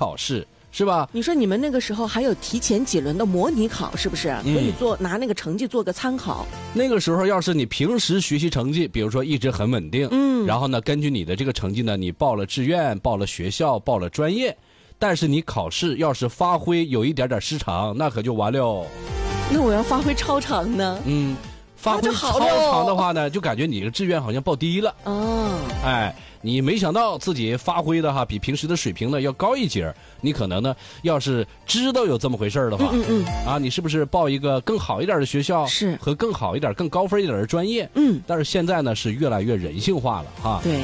考试，是吧？ 你说你们那个时候还有提前几轮的模拟考，是不是？可以拿那个成绩做个参考。 那个时候要是你平时学习成绩，比如说一直很稳定，然后呢，根据你的这个成绩呢，你报了志愿，报了学校，报了专业，但是你考试要是发挥有一点点失常，那可就完了。 那我要发挥超常呢？ 发挥超常的话呢，就感觉你的志愿好像报低了。你没想到自己发挥的比平时的水平呢要高一截，你可能呢要是知道有这么回事的话，你是不是报一个更好一点的学校， 是和更好一点、更高分一点的专业？但是现在呢是越来越人性化了对。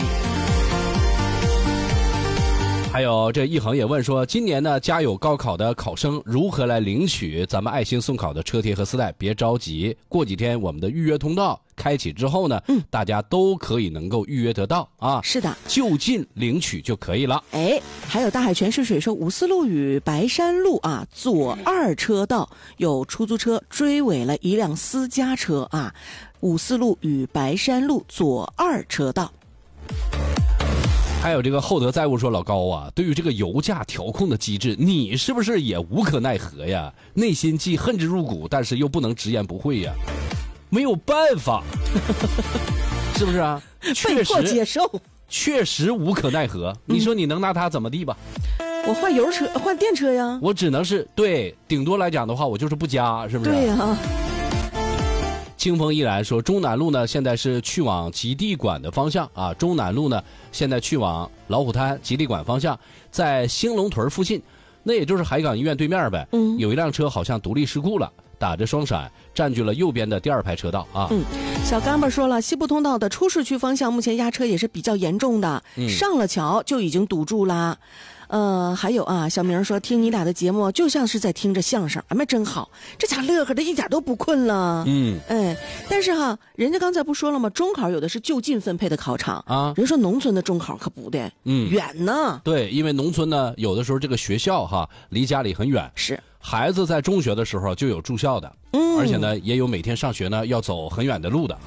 还有这一恒也问说，今年呢家有高考的考生如何来领取咱们爱心送考的车贴和丝带？别着急，过几天我们的预约通道开启之后呢，大家都可以能够预约得到啊。 是的， 就近领取就可以了。 还有大海泉是水说，五四路与白山路左2车道有出租车追尾了一辆私家车五四路与白山路左2车道。 还有这个厚德载物说，老高对于这个油价调控的机制，你是不是也无可奈何呀？内心既恨之入骨，但是又不能直言不讳呀，没有办法，是不是啊？ 被迫接受， 确实无可奈何。你说你能拿它怎么地吧？ 我换油车，换电车呀。我只能是顶多来讲的话，我就是不加，是不是？ 对呀。 清风依然说，中南路呢现在是去往极地馆的方向中南路呢现在去往老虎滩极地馆方向，在兴隆屯附近，那也就是海港医院对面呗。有一辆车好像独立事故了，打着双闪占据了右边的第2排车道小干巴说了，西部通道的出市区方向目前压车也是比较严重的，上了桥就已经堵住啦。还有小明说，听你俩的节目就像是在听着相声，真好，这家乐呵的一点都不困了。但是人家刚才不说了吗？中考有的是就近分配的考场人说农村的中考可不的，远呢。 对，因为农村呢有的时候这个学校离家里很远， 是孩子在中学的时候就有住校的，而且呢也有每天上学呢要走很远的路的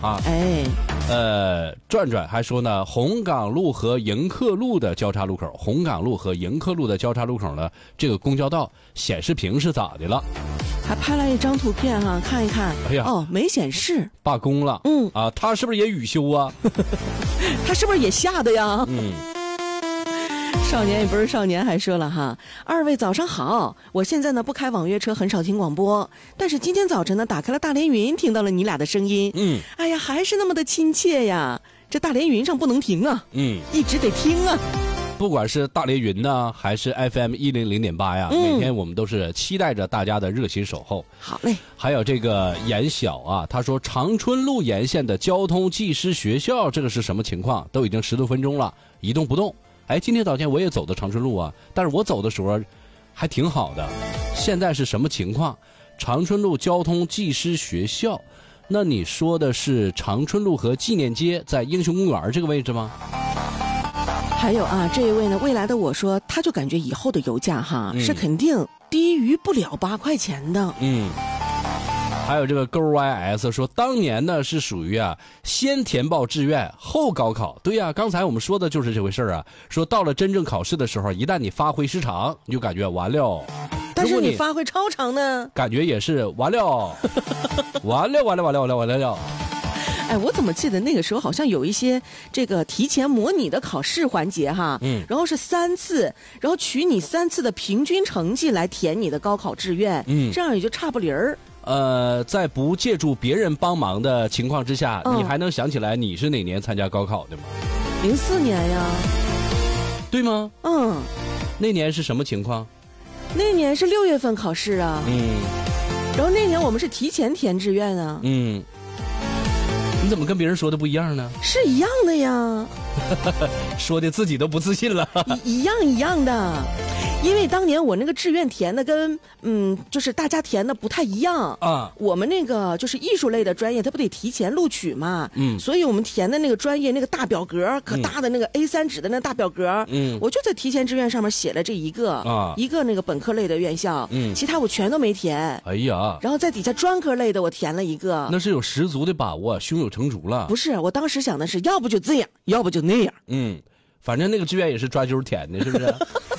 转转还说呢，红岗路和迎客路的交叉路口，呢，这个公交道显示屏是咋的了？ 还拍了一张图片看一看。没显示， 罢工了。他是不是也雨休啊？ 他是不是也下的呀？少年也不是少年还说了二位早上好，我现在呢不开网约车，很少听广播，但是今天早晨呢打开了大连云，听到了你俩的声音。哎呀，还是那么的亲切呀，这大连云上不能停一直得听不管是大连云呢还是 FM 100.8呀，每天我们都是期待着大家的热情守候。 好嘞。 还有这个严晓他说长春路沿线的交通技师学校这个是什么情况？都已经10多分钟了，一动不动。今天早前我也走的长春路但是我走的时候还挺好的。现在是什么情况？长春路交通技师学校，那你说的是长春路和纪念街在英雄公园这个位置吗？ 还有这一位呢，未来的我说，他就感觉以后的油价是肯定低于不了8块钱的。 还有这个勾 YS 说，当年呢是属于先填报志愿后高考。对呀，刚才我们说的就是这回事说到了真正考试的时候，一旦你发挥失常，你就感觉完了。 但是你发挥超常呢， 感觉也是完了，完了。 我怎么记得那个时候好像有一些这个提前模拟的考试环节然后是3次，然后取你3次的平均成绩来填你的高考志愿，这样也就差不离儿。 在不借助别人帮忙的情况之下，你还能想起来你是哪年参加高考的吗 ？04年呀。 对吗？那年是什么情况？ 那年是6月份考试然后那年我们是提前填志愿你怎么跟别人说的不一样呢？ 是一样的呀。 说的自己都不自信了。 一样的。因为当年我那个志愿填的跟就是大家填的不太一样我们那个就是艺术类的专业，它不得提前录取嘛所以我们填的那个专业那个大表格可大的那个 A3 纸的那个大表格我就在提前志愿上面写了这一个一个那个本科类的院校其他我全都没填。然后在底下专科类的我填了一个。 那是有十足的把握，胸有成竹了。 不是，我当时想的是要不就这样，要不就那样反正那个志愿也是抓阄填的，是不是？